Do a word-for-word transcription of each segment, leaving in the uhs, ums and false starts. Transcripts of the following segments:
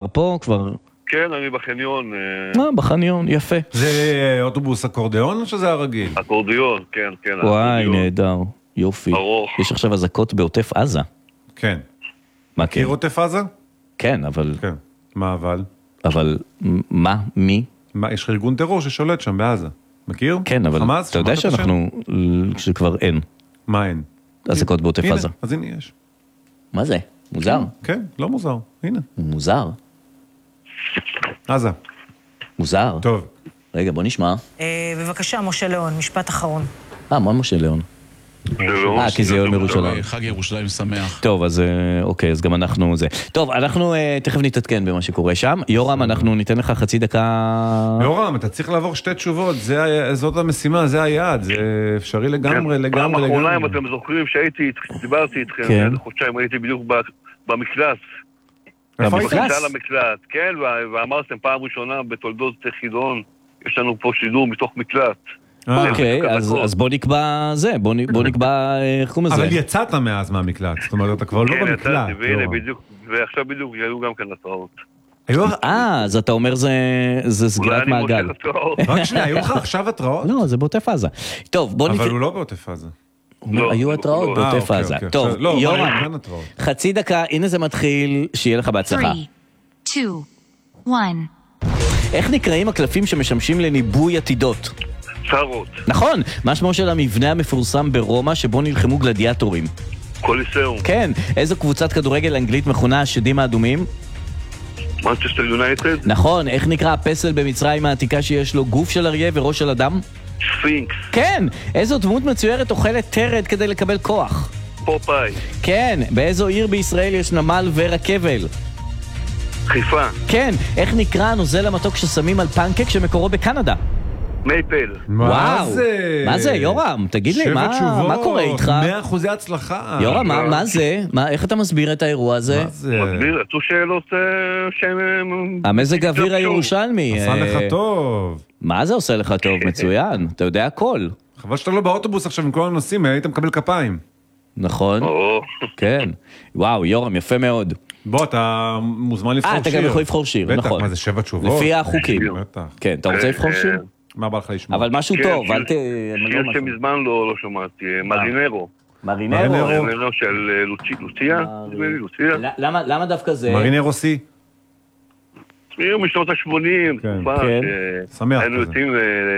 פה, כבר... כן, אני בחניון. אה, בחניון, יפה. זה אוטובוס אקורדיון או שזה הרגיל? אקורדיון, כן, כן. וואי, נהדר, יופי. ארוך. יש עכשיו אזעקות בעוטף עזה. כן. מה מכיר כן? עוטף עזה? כן, אבל... כן. מה אבל? אבל מה? מי? מה, יש ארגון טרור ששולט שם בעזה. מכיר? כן, אבל חמאס, אתה יודע שמעת את השם? שאנחנו... שכבר אין מה אין? אזעקות בעוטף הנה, עזה. אז הנה יש. מה זה? מוזר. כן, לא מוזר. הנה. מוזר. עזה. מוזר. טוב. רגע, בוא נשמע. בבקשה, משה ליאון, משפט אחרון. אה, מה משה ליאון? אה, כי זה יום ירושלים. חג ירושלים שמח. טוב, אז אוקיי, אז גם אנחנו זה. טוב, אנחנו תכף נתעדכן במה שקורה שם. יורם, אנחנו ניתן לך חצי דקה... יורם, אתה צריך לעבור שתי תשובות, זאת המשימה, זה היעד, זה אפשרי לגמרי, לגמרי, פעם לגמרי. אחרונה, אם אתם זוכרים שהייתי, דיברתי איתכם, חודשיים הייתי בדיוק במקלט. איפה היית? בכניסה למקלט, כן, ואמרתם פעם ראשונה בתולדות חידון, יש לנו פה שידור מתוך מקלט. אוקיי, אז בוא נקבע זה, בוא נקבע, איך קוראים לזה? אבל יצאת מאז מהמקלט, זאת אומרת, אתה כבר לא כן, במקלט. יצאתי, והנה בדיוק, ועכשיו בדיוק היו גם כאן התראות. אה, אז אתה אומר זה סגירת מעגל. אולי אני מושך התראות. רק שנייה, היו לך עכשיו התראות? לא, זה בעוטף עזה. טוב, בוא נקרא... אבל הוא לא בעוטף עזה. היו התראות בעוטף עזה. טוב, יורם, חצי דקה, הנה זה מתחיל, שיהיה לך בהצלחה. שלוש, שתיים, אחת. איך נקראים הקלפים שמשמשים לניבוי עתידות? צרות. נכון, מה שמו של המבנה המפורסם ברומא שבו נלחמו גלדיאטורים? קוליסאום. כן, איזו קבוצת כדורגל אנגלית מכונה השדים האדומים? מנצ'סטר יונייטד. נכון, איך נקרא הפסל במצרים העתיקה שיש לו גוף של אריה וראש של אדם? ספינקס. כן, איזו דמות מצוירת אוכלת טרד כדי לקבל כוח? פופאי. כן, באיזו עיר בישראל יש נמל ורכבל? חיפה. כן, איך נקרא הנוזל המתוק ששמים על פנקק שמקורו בקנדה? מייפל. וואו, מה זה, יורם? תגיד לי, מה קורה איתך? מאה אחוזי הצלחה. יורם, מה זה? איך אתה מסביר את האירוע הזה? מסביר, עשו שאלות שהן... המזג האוויר הירושלמי. עשה לך טוב. מה זה עושה לך טוב? מצוין, אתה יודע הכל. חבל שאתה לא באוטובוס עכשיו עם כל הנוסעים, היית מקבל כפיים. נכון, כן. וואו, יורם, יפה מאוד. בוא, אתה מוזמן לבחור שיר. אה, אתה גם יכול לבחור שיר, נכון. בטח, מה זה שבע תשובות? לפי החוקים. בטח. כן, אתה רוצה לבחור שיר? מה בא לך לשמוע? אבל משהו טוב, אל ת... שיר שמזמן לא שמעתי, מרינרו. מרינרו? מרינרו של לוציה? למה דווקא זה? מרינרו סי? שיר משנות ה-שמונים, תקופה שמח היינו יוצאים,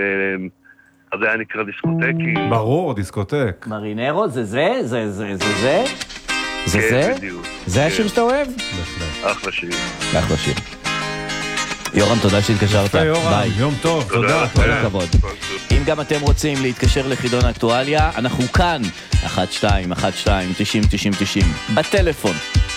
אז היה נקרא דיסקוטקי. ברור, דיסקוטק. מרינרו, זה זה? זה זה? זה זה? זה זה? זה השיר שאתה אוהב? אחלה שיר. אחלה שיר. יורם, תודה שהתקשרת. ביי. יום טוב, תודה. כל הכבוד. אם גם אתם רוצים להתקשר לחידון האקטואליה, אנחנו כאן. אחת שתיים אחת שתיים תשעים תשעים תשעים בטלפון.